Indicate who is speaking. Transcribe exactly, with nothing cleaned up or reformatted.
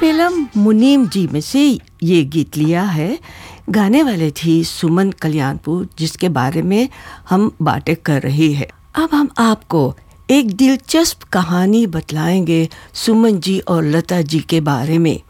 Speaker 1: Film मुनीम जी में से ये गीत लिया है। गाने वाले थी सुमन कल्याणपुर, जिसके बारे में हम बातें कर रहे हैं। अब हम आपको एक दिलचस्प कहानी बतलाएंगे सुमन जी और लता जी के बारे में।